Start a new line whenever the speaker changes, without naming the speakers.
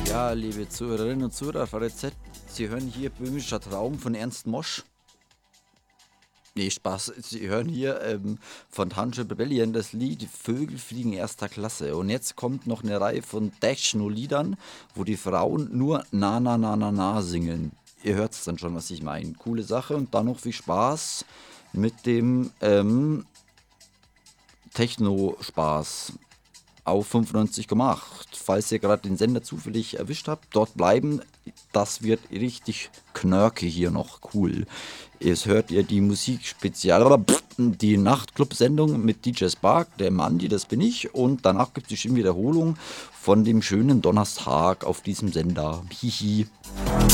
Ja, liebe Zuhörerinnen und Zuhörer, VDZ, Sie hören hier Böhmischer Traum von Ernst Mosch. Nee, Spaß. Sie hören hier von Township Rebellion das Lied Vögel fliegen erster Klasse. Und jetzt kommt noch eine Reihe von Techno-Liedern, wo die Frauen nur Na, na, na, na, na singen. Ihr hört es dann schon, was ich meine. Coole Sache und dann noch viel Spaß mit dem Techno-Spaß auf 95,8. Falls ihr gerade den Sender zufällig erwischt habt, dort bleiben. Das wird richtig knörke hier noch cool. Jetzt hört ihr die Musikspezial, die Nachtclub-Sendung mit DJ Spark, der Mandy, das bin ich. Und danach gibt es die Stimmwiederholung von dem schönen Donnerstag auf diesem Sender. Hihi.